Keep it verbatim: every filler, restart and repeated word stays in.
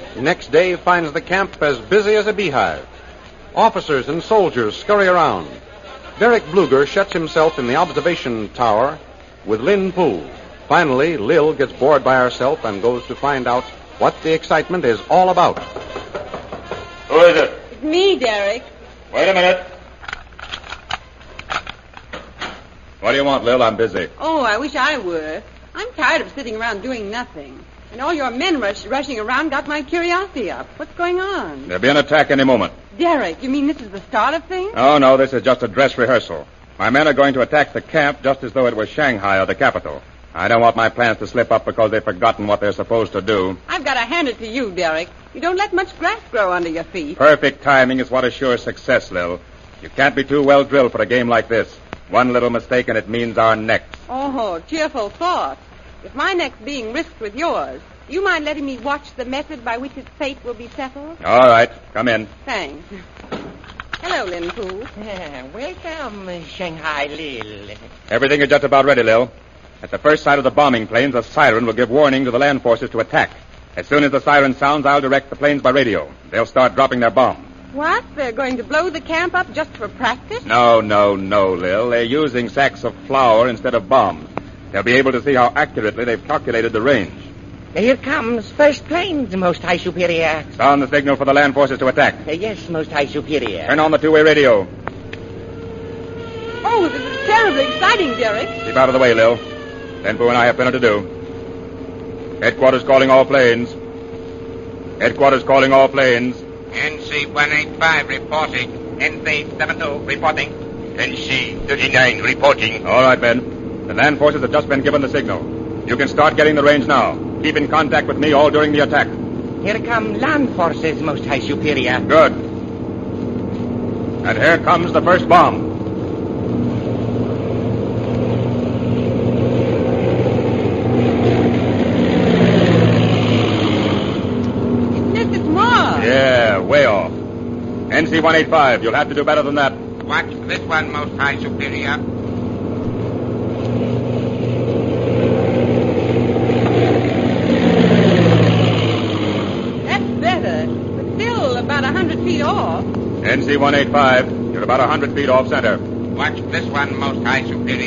The next day finds the camp as busy as a beehive. Officers and soldiers scurry around. Derek Bluger shuts himself in the observation tower with Lin Poole. Finally, Lil gets bored by herself and goes to find out what the excitement is all about. Who is it? It's me, Derek. Wait a minute. What do you want, Lil? I'm busy. Oh, I wish I were. I'm tired of sitting around doing nothing. And all your men rush, rushing around got my curiosity up. What's going on? There'll be an attack any moment. Derek, you mean this is the start of things? Oh, no, this is just a dress rehearsal. My men are going to attack the camp just as though it was Shanghai or the capital. I don't want my plans to slip up because they've forgotten what they're supposed to do. I've got to hand it to you, Derek. You don't let much grass grow under your feet. Perfect timing is what assures success, Lil. You can't be too well drilled for a game like this. One little mistake and it means our necks. Oh, cheerful thought. If my neck's being risked with yours, do you mind letting me watch the method by which its fate will be settled? All right, come in. Thanks. Hello, Lin Poole. Welcome, Shanghai Lil. Everything is just about ready, Lil. At the first sight of the bombing planes, a siren will give warning to the land forces to attack. As soon as the siren sounds, I'll direct the planes by radio. They'll start dropping their bombs. What? They're going to blow the camp up just for practice? No, no, no, Lil. They're using sacks of flour instead of bombs. They'll be able to see how accurately they've calculated the range. Here comes first planes, Most High Superior. Sound the signal for the land forces to attack. Uh, yes, Most High Superior. Turn on the two-way radio. Oh, this is terribly exciting, Derek. Keep out of the way, Lil. Tenpu and I have plenty to do. Headquarters calling all planes. Headquarters calling all planes. N C one eighty-five reporting. N C seventy-two reporting. N C thirty-nine reporting. All right, men. The land forces have just been given the signal. You can start getting the range now. Keep in contact with me all during the attack. Here come land forces, Most High Superior. Good. And here comes the first bomb. It missed its mark. Yeah, way off. N C one eighty-five, you'll have to do better than that. Watch this one, Most High Superior. About a hundred feet off. N C one eighty-five, you're about a hundred feet off center. Watch this one, Most High Superior.